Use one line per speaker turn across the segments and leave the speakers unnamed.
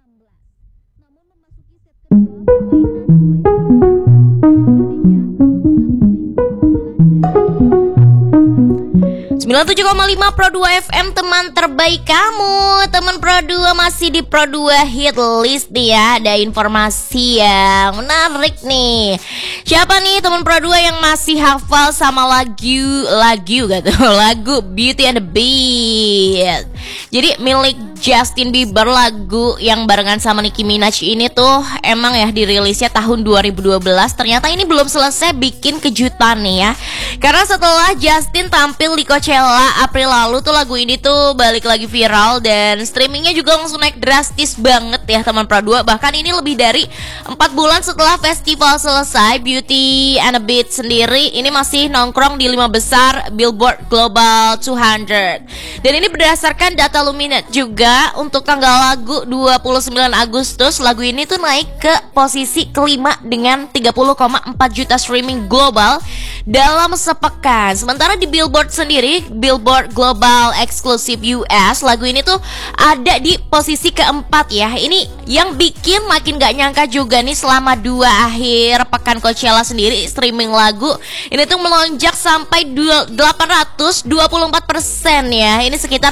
Namun memasuki set kedua permainan 97,5 Pro 2 FM, teman terbaik kamu. Teman Pro 2 masih di Pro 2 Hit List nih ya. Ada informasi yang menarik nih. Siapa nih teman Pro 2 yang masih hafal sama lagu Beauty and the Beast? Jadi milik Justin Bieber, lagu yang barengan sama Nicki Minaj ini tuh emang ya dirilisnya tahun 2012. Ternyata ini belum selesai bikin kejutan nih ya. Karena setelah Justin tampil di Coachella April lalu tuh lagu ini tuh balik lagi viral dan streamingnya juga langsung naik drastis banget ya teman Pro 2. Bahkan ini lebih dari 4 bulan setelah festival selesai, Beauty and the Beast sendiri ini masih nongkrong di 5 besar Billboard Global 200. Dan ini berdasarkan data Luminate juga. Untuk tanggal lagu 29 Agustus, lagu ini tuh naik ke posisi kelima dengan 30,4 juta streaming global dalam sepekan. Sementara di Billboard sendiri, Billboard Global Exclusive US, lagu ini tuh ada di posisi keempat ya. Ini yang bikin makin gak nyangka juga nih, selama 2 akhir pekan Coachella sendiri streaming lagu ini tuh melonjak sampai 824% ya. Ini sekitar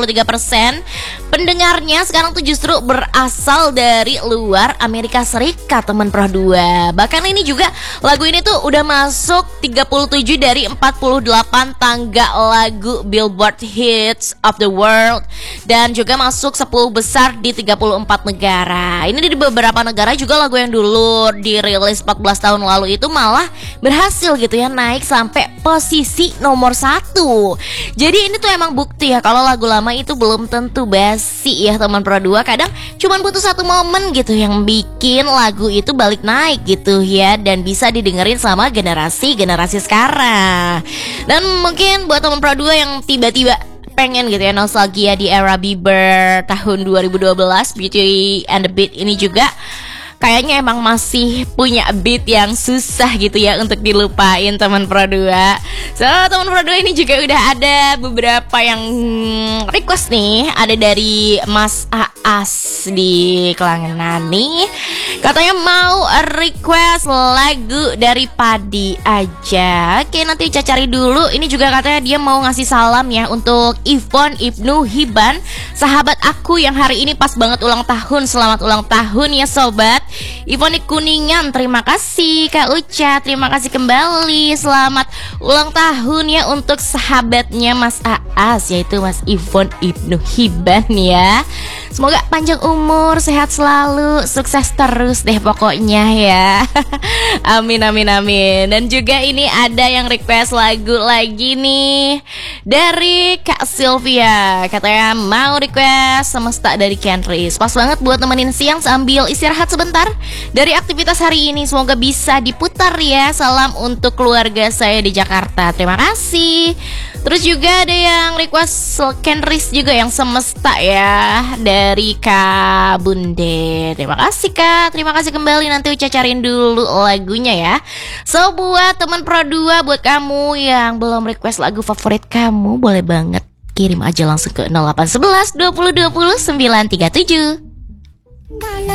83% pendengarnya sekarang tuh justru berasal dari luar Amerika Serikat, teman Pro 2. Bahkan ini juga lagu ini tuh udah masuk 37 dari 48 tangga lagu Billboard Hits of the World dan juga masuk 10 besar di 34 negara. Ini di beberapa negara juga lagu yang dulu dirilis 14 tahun lalu itu malah berhasil gitu ya naik sampai posisi nomor 1. Jadi ini tuh emang bukti ya kalau lagu lama itu belum tentu basi ya teman Pro 2. Kadang cuman butuh satu momen gitu yang bikin lagu itu balik naik gitu ya, dan bisa didengerin sama generasi sekarang. Dan mungkin buat teman Pro 2 yang tiba-tiba pengen gitu ya nostalgia di era Bieber tahun 2012, Beauty and the Beast ini juga kayaknya emang masih punya beat yang susah gitu ya untuk dilupain teman Pro 2. So teman Pro 2 ini juga udah ada beberapa yang request nih. Ada dari Mas Aas di Kelangenan nih, katanya mau request lagu dari Padi aja. Oke, nanti Ica cari dulu. Ini juga katanya dia mau ngasih salam ya untuk Ivon Ibnu Hiban, sahabat aku yang hari ini pas banget ulang tahun. Selamat ulang tahun ya sobat. Ivon di Kuningan, terima kasih Kak Uca, terima kasih kembali. Selamat ulang tahun ya untuk sahabatnya Mas Aas, yaitu Mas Ivon Ibnu Hiban ya. Semoga panjang umur, sehat selalu, sukses terus deh pokoknya ya. Amin amin amin. Dan juga ini ada yang request lagu lagi nih dari Kak Sylvia, katanya mau request Semesta dari Kenris. Pas banget buat nemenin siang sambil istirahat sebentar dari aktivitas hari ini. Semoga bisa diputar ya. Salam untuk keluarga saya di Jakarta, terima kasih. Terus juga ada yang request Kenris juga yang Semesta ya, dari Kak Bunde. Terima kasih Kak, terima kasih kembali. Nanti Uca cariin dulu lagunya ya. So buat teman Pro 2, buat kamu yang belum request lagu favorit kamu, boleh banget kirim aja langsung ke 0811 20 20 937.